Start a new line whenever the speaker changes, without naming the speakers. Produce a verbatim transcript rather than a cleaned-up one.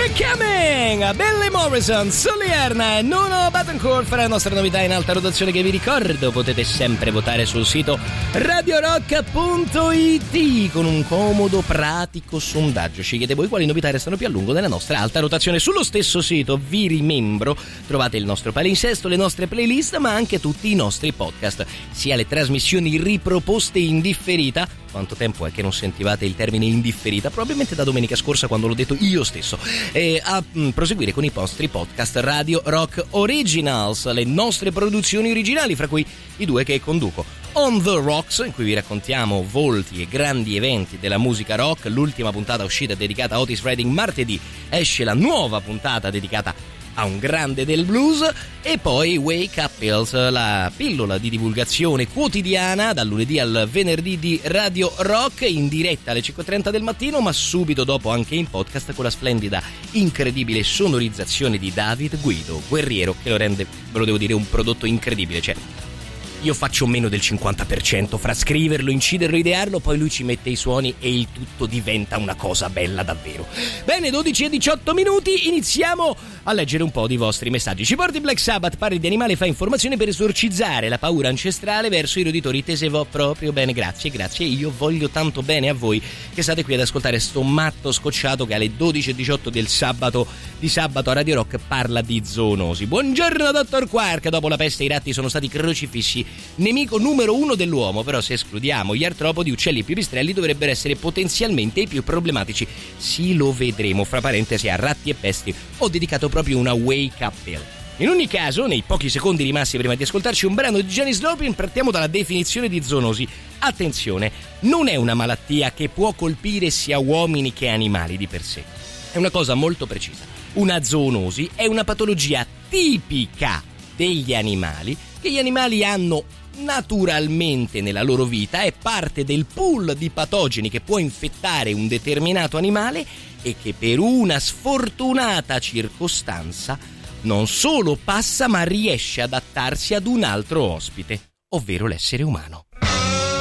Coming! Billy Morrison, Sully Erna e Nuno Bettencourt fra la nostra novità in alta rotazione che vi ricordo potete sempre votare sul sito radio rock punto it con un comodo, pratico sondaggio. Scegliete voi quali novità restano più a lungo nella nostra alta rotazione. Sullo stesso sito, vi rimembro, trovate il nostro palinsesto, le nostre playlist, ma anche tutti i nostri podcast, sia le trasmissioni riproposte in differita. Quanto tempo è che non sentivate il termine indifferita? Probabilmente da domenica scorsa, quando l'ho detto io stesso. E a mh, proseguire con i vostri podcast Radio Rock Originals, le nostre produzioni originali, fra cui i due che conduco. On the Rocks, in cui vi raccontiamo volti e grandi eventi della musica rock. L'ultima puntata uscita è dedicata a Otis Redding. Martedì esce la nuova puntata dedicata a un grande del blues. E poi Wake Up Pills, la pillola di divulgazione quotidiana dal lunedì al venerdì di Radio Rock, in diretta alle cinque e trenta del mattino, ma subito dopo anche in podcast, con la splendida, incredibile sonorizzazione di David Guido Guerriero, che lo rende, ve lo devo dire, un prodotto incredibile. Cioè, io faccio meno del cinquanta per cento fra scriverlo, inciderlo, idearlo, poi lui ci mette i suoni e il tutto diventa una cosa bella davvero. Bene, dodici e diciotto minuti, iniziamo a leggere un po' di vostri messaggi. Ci porti Black Sabbath, parli di animale, fa informazione per esorcizzare la paura ancestrale verso i roditori. Te se va proprio bene, grazie, grazie. Io voglio tanto bene a voi che state qui ad ascoltare sto matto scocciato che alle dodici e diciotto del sabato di sabato a Radio Rock parla di zoonosi. Buongiorno dottor Quark, dopo la peste i ratti sono stati crocifissi, nemico numero uno dell'uomo, però se escludiamo gli artropodi, uccelli e pipistrelli dovrebbero essere potenzialmente i più problematici. Sì, lo vedremo. Fra parentesi, a ratti e pesti ho dedicato proprio una wake up pill. In ogni caso, nei pochi secondi rimasti prima di ascoltarci un brano di Janis Joplin, partiamo dalla definizione di zoonosi. Attenzione, non è una malattia che può colpire sia uomini che animali di per sé. È una cosa molto precisa. Una zoonosi è una patologia tipica degli animali che gli animali hanno naturalmente nella loro vita, è parte del pool di patogeni che può infettare un determinato animale e che per una sfortunata circostanza non solo passa ma riesce ad adattarsi ad un altro ospite, ovvero l'essere umano.